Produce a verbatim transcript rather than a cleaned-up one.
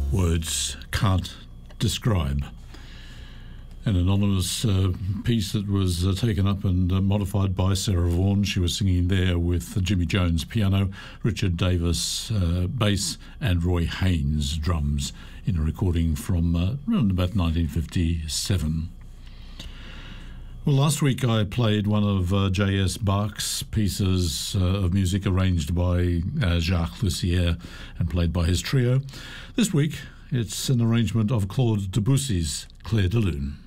Words can't describe. An anonymous uh, piece that was uh, taken up and uh, modified by Sarah Vaughan. She was singing there with Jimmy Jones piano, Richard Davis uh, bass, and Roy Haynes drums in a recording from uh, around about nineteen fifty-seven. Well, last week I played one of uh, J S Bach's pieces uh, of music arranged by uh, Jacques Lussière and played by his trio. This week it's an arrangement of Claude Debussy's Clair de Lune.